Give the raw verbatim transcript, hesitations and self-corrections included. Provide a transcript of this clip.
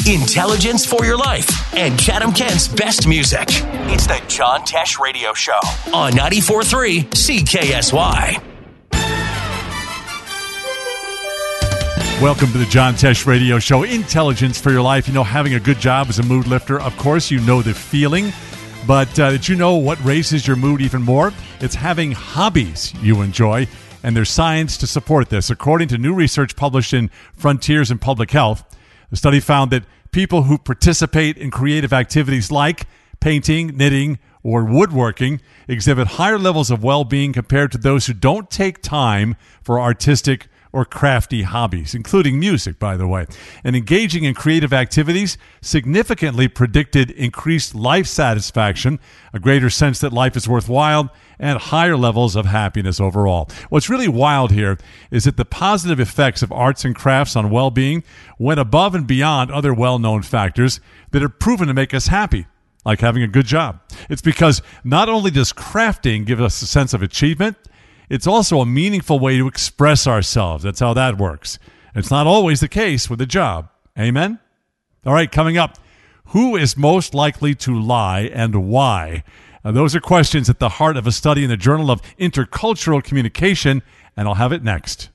intelligence for your life, and Chatham-Kent's best music. It's the John Tesh Radio Show on ninety-four point three C K S Y. Welcome to the John Tesh Radio Show, intelligence for your life. You know, having a good job is a mood lifter. Of course, you know the feeling. But uh, did you know what raises your mood even more? It's having hobbies you enjoy. And there's science to support this. According to new research published in Frontiers in Public Health, the study found that people who participate in creative activities like painting, knitting, or woodworking exhibit higher levels of well-being compared to those who don't take time for artistic or crafty hobbies, including music, by the way. And engaging in creative activities significantly predicted increased life satisfaction, a greater sense that life is worthwhile, and higher levels of happiness overall. What's really wild here is that the positive effects of arts and crafts on well-being went above and beyond other well-known factors that are proven to make us happy, like having a good job. It's because not only does crafting give us a sense of achievement, it's also a meaningful way to express ourselves. That's how that works. It's not always the case with a job. Amen? All right, coming up, who is most likely to lie and why? Now, those are questions at the heart of a study in the Journal of Intercultural Communication, and I'll have it next.